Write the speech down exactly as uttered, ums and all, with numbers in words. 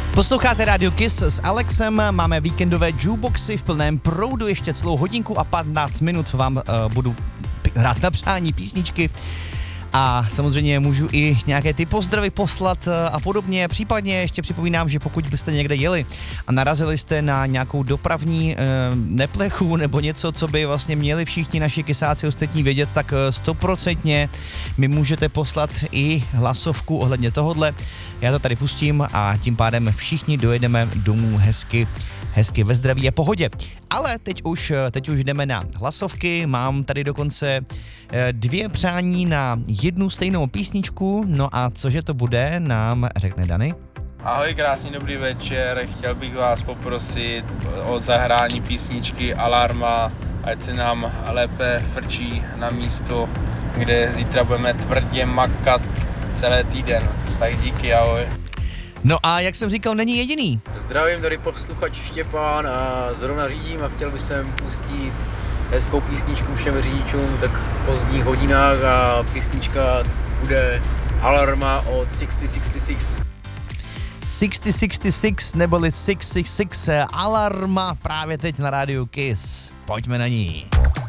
Posloucháte Radio Kiss s Alexem, máme víkendové jukeboxy v plném proudu, ještě celou hodinku a patnáct minut vám uh, budu hrát na přání písničky. A samozřejmě můžu i nějaké ty pozdravy poslat a podobně. Případně ještě připomínám, že pokud byste někde jeli a narazili jste na nějakou dopravní e, neplechu nebo něco, co by vlastně měli všichni naši kysáci ostatní vědět, tak stoprocentně mi můžete poslat i hlasovku ohledně tohodle. Já to tady pustím a tím pádem všichni dojedeme domů hezky, hezky ve zdraví a pohodě. Ale teď už, teď už jdeme na hlasovky, mám tady dokonce dvě přání na jednu stejnou písničku, no a cože to bude, nám řekne Dany. Ahoj, krásný dobrý večer, chtěl bych vás poprosit o zahrání písničky Alarma, ať se nám lépe frčí na místo, kde zítra budeme tvrdě makat celý týden. Tak díky, ahoj. No a jak jsem říkal, není jediný. Zdravím, tady posluchač Štěpán a zrovna řídím a chtěl bych sem pustit hezkou písničku všem řidičům tak v pozdních hodinách a písnička bude Alarma od šedesát šedesát šest. šedesát šedesát šest neboli šest set šedesát šest Alarma právě teď na rádiu Kiss. Pojďme na ní.